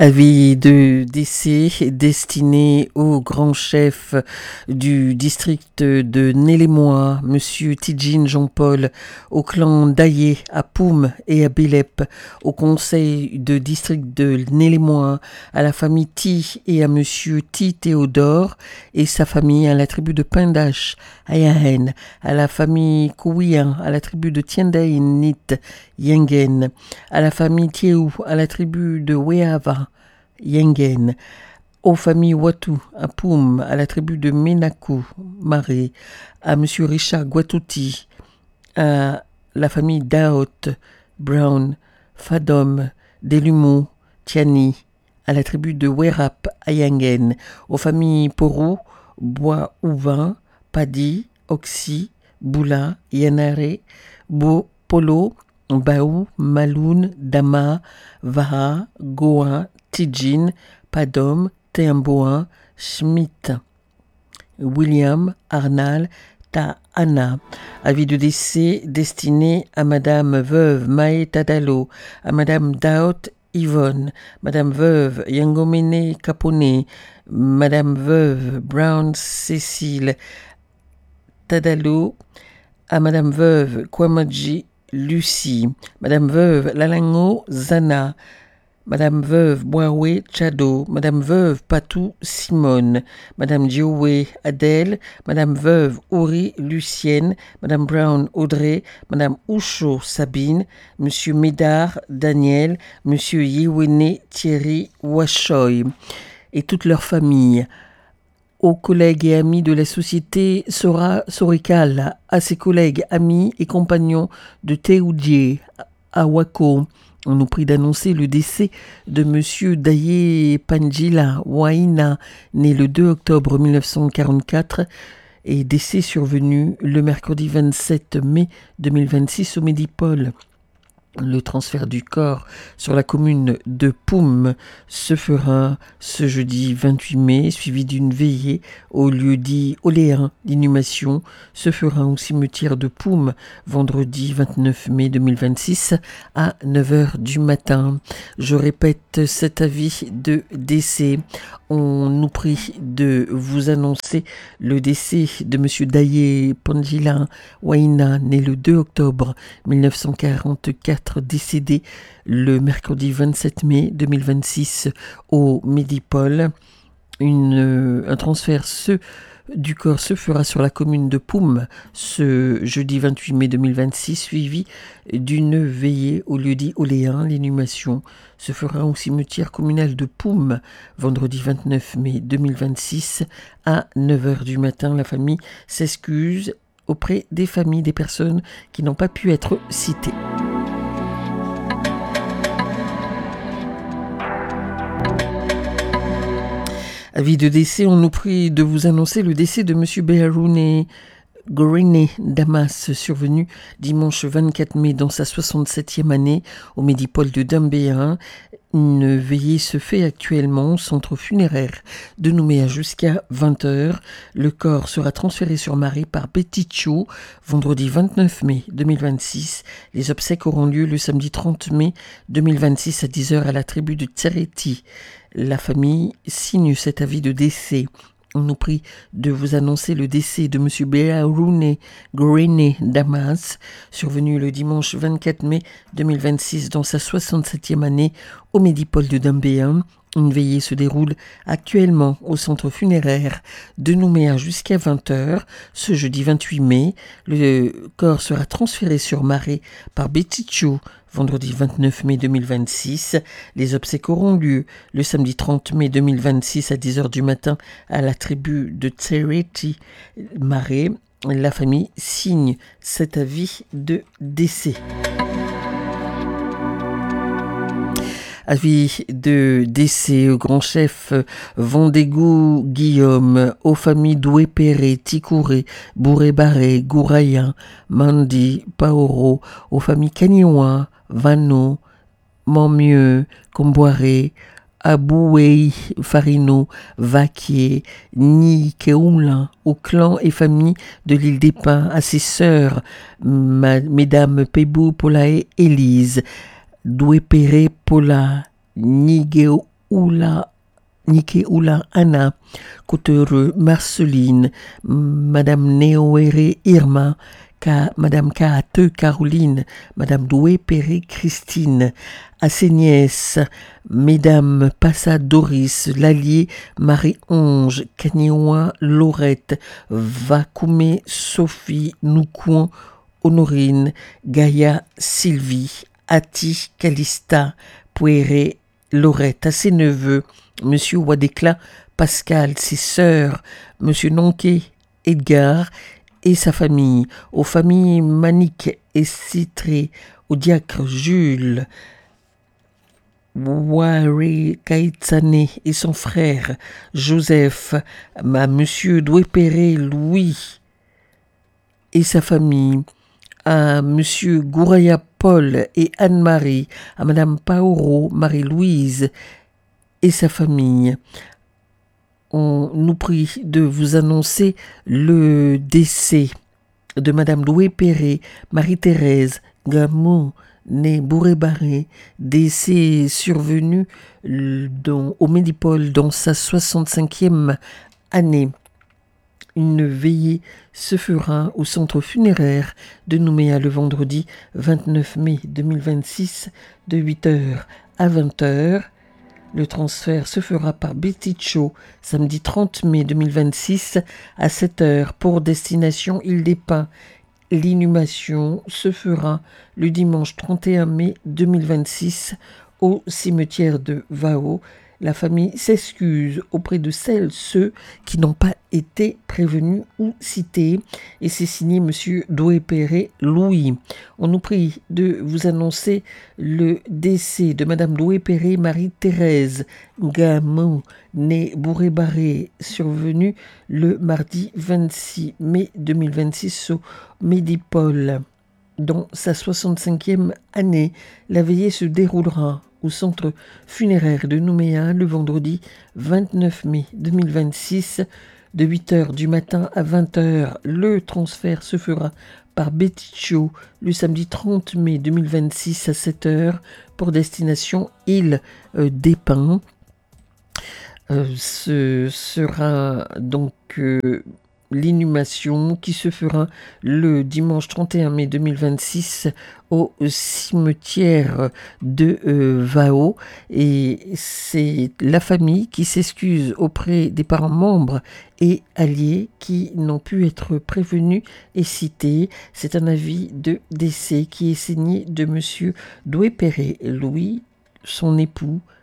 Avis de décès destiné au grand chef du district de Nélémois, Monsieur Tidjine Jean-Paul, au clan Daillé, à Poum et à Bélep, au conseil de district de Nélémois, à la famille Ti et à Monsieur Ti Théodore et sa famille, à la tribu de Pindache, à Yahen, à la famille Kouian, à la tribu de Tiendaïnit, Yengen, à la famille Tiéou, à la tribu de Weava, Yengen, aux familles Watu, à Poum, à la tribu de Menakou, Maré, à Monsieur Richard Guatouti, à la famille Daot, Brown, Fadom, Delumo, Tiani, à la tribu de Werap, à Yengen, aux familles Porou, Bois Ouvin, Padi, Oxy, Boula, Yanare, Bo, Polo, Baou, Maloun, Dama, Vaha, Goa, Tidjin, Padom, Teamboa, Schmidt, William, Arnal, Ta'ana. Avis de décès destiné à Madame Veuve Mae Tadalo, à Madame Daot Yvonne, Madame Veuve Yangomene Capone, Madame Veuve Brown Cécile Tadalo, à Madame Veuve Kwamaji Lucie, Madame Veuve Lalango Zana, Madame Veuve Boawe Chado, Madame Veuve Patou Simone, Madame Diowe Adèle, Madame Veuve Ouri Lucienne, Madame Brown Audrey, Madame Oucho Sabine, Monsieur Médard Daniel, Monsieur Yewene Thierry Washoy et toute leur famille. Aux collègues et amis de la société Sora Sorikal, à ses collègues, amis et compagnons de Théoudier, à Wako, on nous prie d'annoncer le décès de Monsieur Daye Panjila Waina, né le 2 octobre 1944, et décès survenu le mercredi 27 mai 2026 au Médipôle. Le transfert du corps sur la commune de Poum se fera ce jeudi 28 mai, suivi d'une veillée au lieu dit Oléen d'inhumation se fera au cimetière de Poum vendredi 29 mai 2026 à 9h du matin. Je répète cet avis de décès. On nous prie de vous annoncer le décès de Monsieur Daye Panjila Waina, né le 2 octobre 1944, décédé le mercredi 27 mai 2026 au Médipôle. Un transfert du corps se fera sur la commune de Poum ce jeudi 28 mai 2026, suivi d'une veillée au lieu-dit Oléen. L'inhumation se fera au cimetière communal de Poum vendredi 29 mai 2026 à 9h du matin. La famille s'excuse auprès des familles des personnes qui n'ont pas pu être citées. Avis de décès, on nous prie de vous annoncer le décès de Monsieur Beharoune Gorene Damas, survenu dimanche 24 mai dans sa 67e année au Médipôle de Dambéa. Une veillée se fait actuellement au centre funéraire de Nouméa jusqu'à 20h. Le corps sera transféré sur Maré par Betticho vendredi 29 mai 2026. Les obsèques auront lieu le samedi 30 mai 2026 à 10h à la tribu de Tsereti. La famille signe cet avis de décès. On nous prie de vous annoncer le décès de M. Beharoune Gorene Damas, survenu le dimanche 24 mai 2026 dans sa 67e année au Médipôle de Dambéa. Une veillée se déroule actuellement au centre funéraire de Nouméa jusqu'à 20h. Ce jeudi 28 mai, le corps sera transféré sur Maré par Betticho vendredi 29 mai 2026. Les obsèques auront lieu le samedi 30 mai 2026 à 10h du matin à la tribu de Tsereti Maré. La famille signe cet avis de décès. Avis de décès au grand chef Vendégou Guillaume, aux familles Doué-Péré, Tikouré, Bouré-Barré, Gouraya, Mandi, Paoro, aux familles Kagnoua, Vano, Montmieux, Comboiré, Abouei, Farino, Vaquier, Ni, Keoula, au clan et famille de l'île des Pins, à ses sœurs, mesdames Pébou, Paula et Élise, Doué-Péré, Paula, Nigéo, Oula, Nike Oula Anna, Couteureux Marceline, Madame Néoéré Irma, Madame Kaate Caroline, Madame Doué Perret Christine, à ses nièces, Mesdames Passa Doris, Lallier Marie-Onge, Kaniwa Laurette, Vakoumé Sophie, Noukouan Honorine, Gaïa Sylvie, Ati Calista, Pouéré Laurette, à ses neveux, Monsieur Wadekla Pascal, ses sœurs, Monsieur Nonké Edgar et sa famille, aux familles Manique et Citré, au diacre Jules, Wari Kaitsane et son frère Joseph, à Monsieur Doué-Perret Louis et sa famille, à Monsieur Gouraya Paul et Anne-Marie, à Madame Paoro Marie-Louise et sa famille. On nous prie de vous annoncer le décès de Madame Doué-Perret, Marie-Thérèse Gamon, née Bourré-Barré, décès survenu au Médipôle dans sa 65e année. Une veillée se fera au centre funéraire de Nouméa le vendredi 29 mai 2026 de 8h à 20h. Le transfert se fera par Betticho samedi 30 mai 2026 à 7h pour destination Île-des-Pins. L'inhumation se fera le dimanche 31 mai 2026 au cimetière de Vao. La famille s'excuse auprès de ceux qui n'ont pas été prévenus ou cités. Et c'est signé Monsieur Doué-Perret Louis. On nous prie de vous annoncer le décès de Madame Doué-Perret Marie-Thérèse Gamon, née Bourré-Barré, survenue le mardi 26 mai 2026 au Médipôle. Dans sa 65e année, la veillée se déroulera au centre funéraire de Nouméa le vendredi 29 mai 2026 de 8h du matin à 20h. Le transfert se fera par Betticho le samedi 30 mai 2026 à 7h pour destination Île-des-Pins. Ce sera donc l'inhumation qui se fera le dimanche 31 mai 2026 au cimetière de Vao, et c'est la famille qui s'excuse auprès des parents membres et alliés qui n'ont pu être prévenus et cités. C'est un avis de décès qui est signé de Monsieur Doué-Perret Louis, son époux,